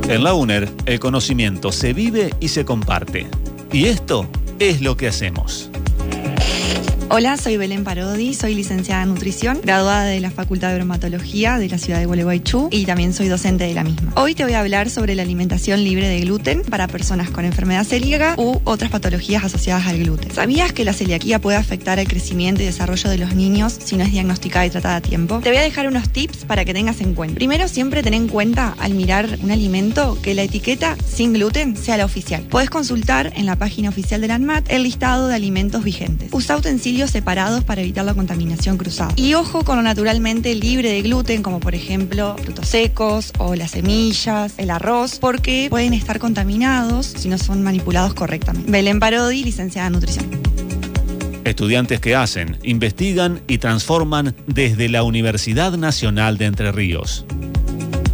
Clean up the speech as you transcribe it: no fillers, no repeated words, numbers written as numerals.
En la UNER, el conocimiento se vive y se comparte. Y esto es lo que hacemos. Hola, soy Belén Parodi, soy licenciada en nutrición, graduada de la Facultad de Bromatología de la ciudad de Gualeguaychú y también soy docente de la misma. Hoy te voy a hablar sobre la alimentación libre de gluten para personas con enfermedad celíaca u otras patologías asociadas al gluten. ¿Sabías que la celiaquía puede afectar el crecimiento y desarrollo de los niños si no es diagnosticada y tratada a tiempo? Te voy a dejar unos tips para que tengas en cuenta. Primero, siempre ten en cuenta al mirar un alimento que la etiqueta sin gluten sea la oficial. Podés consultar en la página oficial de la ANMAT el listado de alimentos vigentes. Usa utensilios separados para evitar la contaminación cruzada. Y ojo con lo naturalmente libre de gluten, como por ejemplo frutos secos o las semillas, el arroz, porque pueden estar contaminados si no son manipulados correctamente. Belén Parodi, licenciada en nutrición. Estudiantes que hacen, investigan y transforman desde la Universidad Nacional de Entre Ríos.